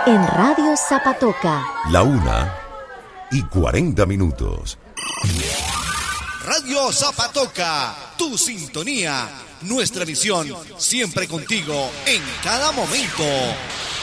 En Radio Zapatoca. 1:40. Radio Zapatoca, tu sintonía, nuestra visión, siempre contigo en cada momento.